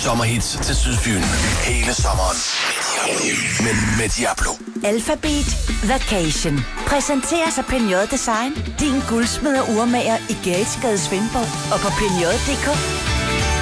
sommerhits til Sydfyn. Hele sommeren. Med Diablo. Alphabet Vacation præsenteres af Peugeot Design. Din guldsmed og urmager i Geretsgade Svendborg og på Peugeot.dk.